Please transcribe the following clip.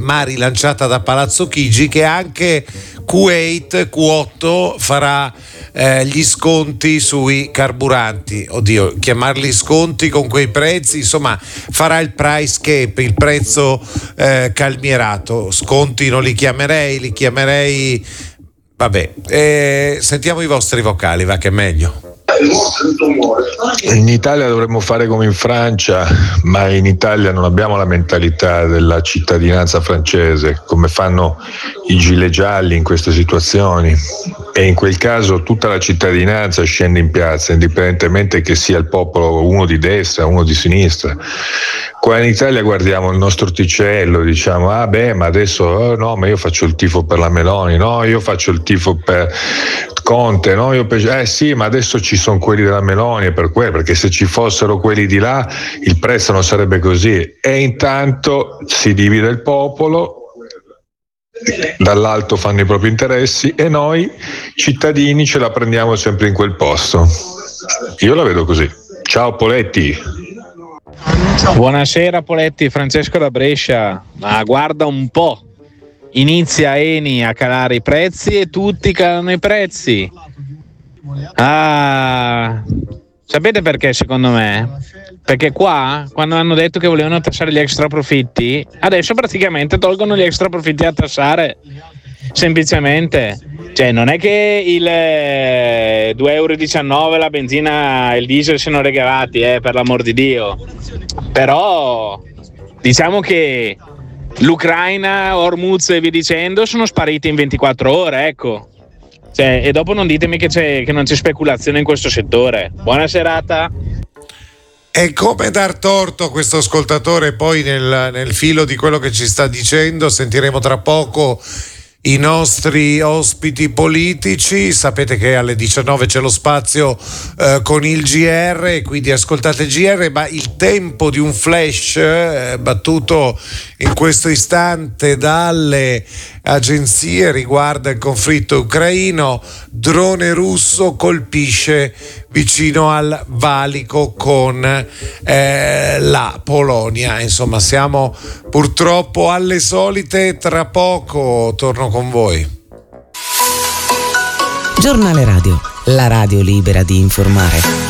ma rilanciata da Palazzo Chigi, che anche Q8 farà gli sconti sui carburanti. Oddio, chiamarli sconti con quei prezzi, insomma farà il price cap, il prezzo calmierato. Sconti non li chiamerei vabbè. Sentiamo i vostri vocali, va che è meglio. In Italia dovremmo fare come in Francia, ma in Italia non abbiamo la mentalità della cittadinanza francese, come fanno i gilet gialli in queste situazioni, e in quel caso tutta la cittadinanza scende in piazza, indipendentemente che sia il popolo uno di destra, uno di sinistra. Qua in Italia guardiamo il nostro orticello, diciamo ma adesso no, ma io faccio il tifo per la Meloni, no, io faccio il tifo per Conte, no, sì, ma adesso ci sono quelli della Meloni e per quello, perché se ci fossero quelli di là il prezzo non sarebbe così. E intanto si divide il popolo, dall'alto fanno i propri interessi e noi cittadini ce la prendiamo sempre in quel posto. Io la vedo così. Ciao Poletti. Buonasera Poletti, Francesco da Brescia. Ma guarda un po', inizia Eni a calare i prezzi e tutti calano i prezzi. Sapete perché secondo me? Perché qua, quando hanno detto che volevano tassare gli extra profitti, adesso praticamente tolgono gli extra profitti a tassare. Semplicemente, cioè non è che il 2,19 € la benzina e il diesel siano regalati, per l'amor di Dio. Però diciamo che l'Ucraina, Hormuz e via dicendo sono spariti in 24 ore, ecco. Cioè, e dopo non ditemi che non c'è speculazione in questo settore. Buona serata. È come dar torto a questo ascoltatore poi nel filo di quello che ci sta dicendo. Sentiremo tra poco i nostri ospiti politici. Sapete che alle 19 c'è lo spazio con il GR, quindi ascoltate il GR, ma il tempo di un flash battuto in questo istante dalle agenzie riguarda il conflitto ucraino. Drone russo colpisce vicino al valico con la Polonia. Insomma, siamo purtroppo alle solite. Tra poco torno con voi. Giornale Radio, la radio libera di informare.